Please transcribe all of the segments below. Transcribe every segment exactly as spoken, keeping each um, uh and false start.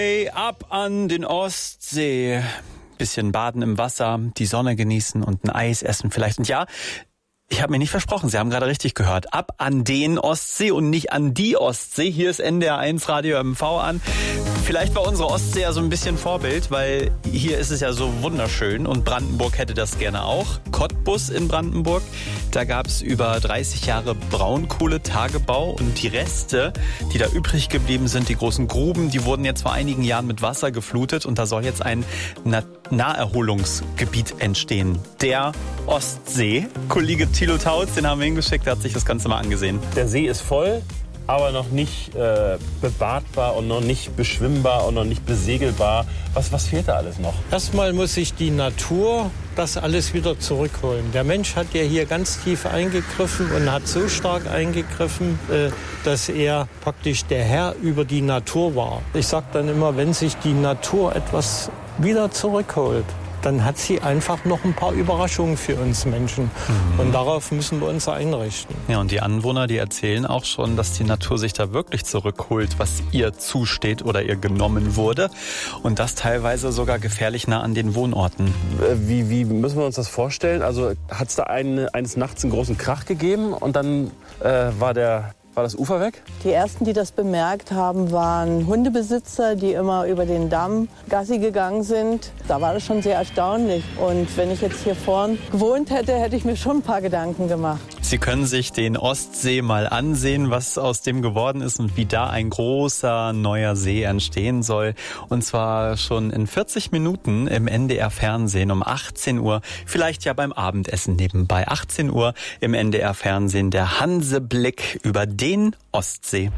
Hey, ab an den Ostsee. Bisschen baden im Wasser, die Sonne genießen und ein Eis essen vielleicht. Und ja, ich habe mir nicht versprochen, Sie haben gerade richtig gehört. Ab an den Ostsee und nicht an die Ostsee. Hier ist N D R eins Radio M V an. Vielleicht war unsere Ostsee ja so ein bisschen Vorbild, weil hier ist es ja so wunderschön und Brandenburg hätte das gerne auch. Cottbus in Brandenburg, da gab es über dreißig Jahre Braunkohletagebau und die Reste, die da übrig geblieben sind, die großen Gruben, die wurden jetzt vor einigen Jahren mit Wasser geflutet und da soll jetzt ein Naherholungsgebiet entstehen. Der Ostsee. Kollege Thilo Tautz, den haben wir hingeschickt, der hat sich das Ganze mal angesehen. Der See ist voll, aber noch nicht äh, bebadbar und noch nicht beschwimmbar und noch nicht besegelbar. Was, was fehlt da alles noch? Erstmal muss sich die Natur das alles wieder zurückholen. Der Mensch hat ja hier ganz tief eingegriffen und hat so stark eingegriffen, äh, dass er praktisch der Herr über die Natur war. Ich sage dann immer, wenn sich die Natur etwas wieder zurückholt, dann hat sie einfach noch ein paar Überraschungen für uns Menschen. Mhm. Und darauf müssen wir uns einrichten. Ja, und die Anwohner, die erzählen auch schon, dass die Natur sich da wirklich zurückholt, was ihr zusteht oder ihr genommen wurde. Und das teilweise sogar gefährlich nah an den Wohnorten. Wie, wie müssen wir uns das vorstellen? Also hat es da eine, eines Nachts einen großen Krach gegeben und dann äh, war der... War das Ufer weg? Die ersten, die das bemerkt haben, waren Hundebesitzer, die immer über den Damm Gassi gegangen sind. Da war das schon sehr erstaunlich. Und wenn ich jetzt hier vorn gewohnt hätte, hätte ich mir schon ein paar Gedanken gemacht. Sie können sich den Ostsee mal ansehen, was aus dem geworden ist und wie da ein großer neuer See entstehen soll. Und zwar schon in vierzig Minuten im N D R Fernsehen um achtzehn Uhr. Vielleicht ja beim Abendessen nebenbei. achtzehn Uhr im N D R Fernsehen der Hanseblick über den Ostsee.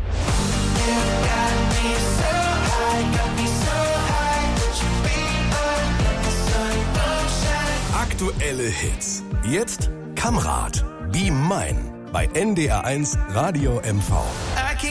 Aktuelle Hits. Jetzt Kamrat. Be Mine bei N D R eins Radio M V.